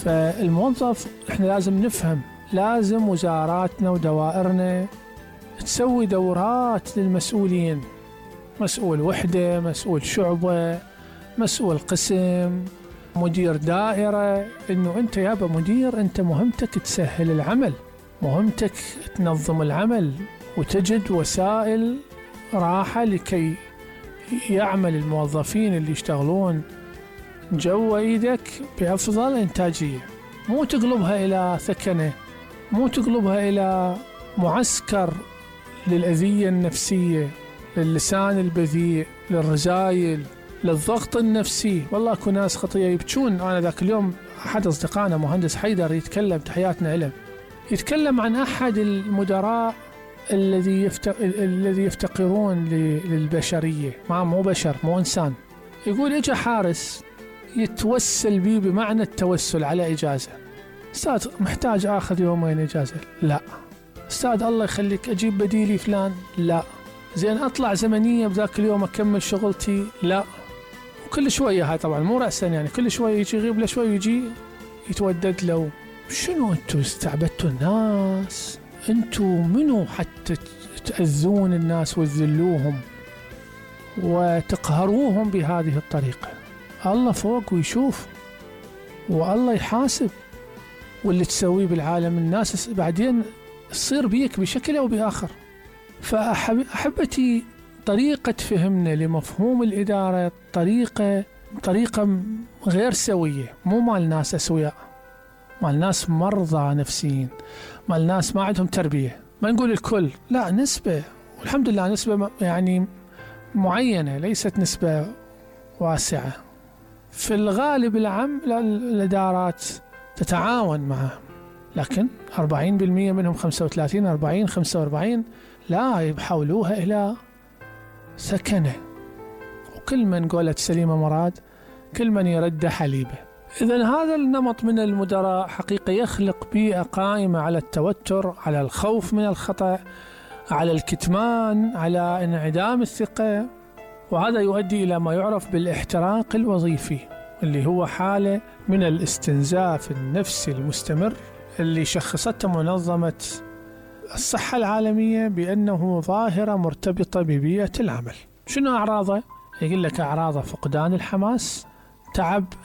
فالموظف احنا لازم نفهم، لازم وزاراتنا ودوائرنا تسوي دورات للمسؤولين، مسؤول وحدة، مسؤول شعبة، مسؤول قسم، مدير دائرة، انه انت يابا مدير، انت مهمتك تسهل العمل، مهمتك تنظم العمل وتجد وسائل راحة لكي يعمل الموظفين اللي يشتغلون جوا ايدك بأفضل إنتاجية. مو تقلبها إلى ثكنة، مو تقلبها إلى معسكر للأذية النفسية، للسان البذيء، للرزايل، للضغط النفسي. والله اكو ناس خطية يبكون. أنا ذاك اليوم أحد أصدقائنا مهندس حيدر يتكلم، تحياتنا علم، يتكلم عن أحد المدراء الذي يفتقرون للبشرية، مو بشر، مو إنسان. يقول إجا حارس يتوسل بي بمعنى التوسل على إجازة. أستاذ محتاج آخذ يومين إجازة؟ لا. أستاذ الله يخليك أجيب بديلي فلان؟ لا. زين أطلع زمنية بذاك اليوم أكمل شغلتي؟ لا. وكل شوية، هاي طبعا مو رأسا يعني، كل شوية يجي يغيب له شوي يجي يتودد له. شنو أنتوا استعبدتوا الناس؟ أنتوا منو حتى تأذون الناس وتذلوهم وتقهروهم بهذه الطريقة؟ الله فوق ويشوف، والله يحاسب، واللي تسويه بالعالم الناس بعدين تصير بيك بشكل أو بآخر. فأحبتي طريقة فهمنا لمفهوم الإدارة طريقة غير سوية، مو مال ناس أسوياء، مال ناس مرضى نفسيين، مال ناس ما عندهم تربية. ما نقول الكل، لا، نسبة، والحمد لله نسبة يعني معينة، ليست نسبة واسعة. في الغالب العام الإدارات تتعاون معه، لكن 40% منهم 35 40 45 لا، يحولوها إلى سكنة، وكل من قولت سليمة مراد كل من يرد حليبه. إذن هذا النمط من المدراء حقيقة يخلق بيئة قائمة على التوتر، على الخوف من الخطأ، على الكتمان، على انعدام الثقة، وهذا يؤدي إلى ما يعرف بالاحتراق الوظيفي، اللي هو حالة من الاستنزاف النفسي المستمر اللي شخصته منظمة الصحة العالمية بأنه ظاهرة مرتبطة ببيئة العمل. شنو أعراضه؟ يقول لك أعراضه فقدان الحماس، تعب